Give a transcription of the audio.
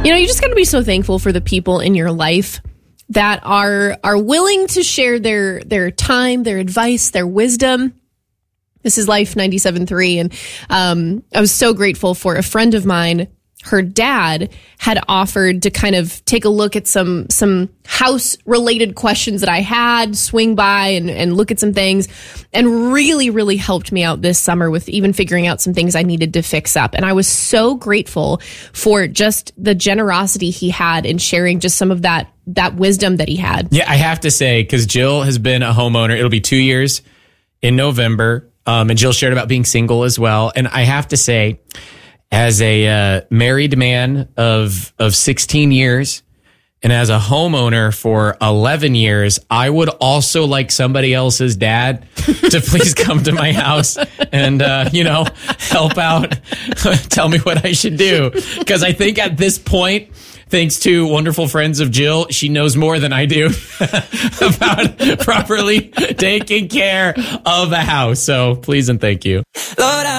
You just got to be so thankful for the people in your life that are willing to share their time, their advice, their wisdom. This is Life 97.3. And I was so grateful for a friend of mine. Her dad had offered to kind of take a look at some house related questions that I had, swing by and look at some things, and really, really helped me out this summer with even figuring out some things I needed to fix up. And I was so grateful for just the generosity he had in sharing just some of that wisdom that he had. Yeah, I have to say, because Jill has been a homeowner, it'll be 2 years in November. And Jill shared about being single as well. And I have to say, as a married man of 16 years and as a homeowner for 11 years, I would also like somebody else's dad to please come to my house and, help out, tell me what I should do. Because I think at this point, thanks to wonderful friends of Jill, she knows more than I do about properly taking care of a house. So please and thank you. Lord,